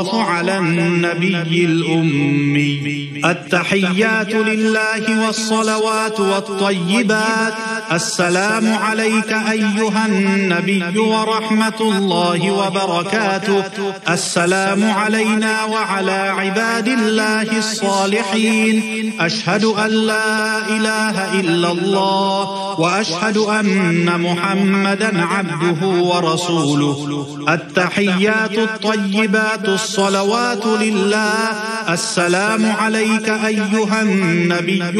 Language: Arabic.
على النبي الأمي. التحيات لله والصلوات والطيبات. السلام عليك أيها النبي ورحمة الله وبركاته. السلام علينا وعلى عباد الله الصالحين. أشهد أن لا إله إلا الله وأشهد أن محمدا عبده ورسوله. التحيات الطيبات الصلوات لله. السلام عليك أيها النبي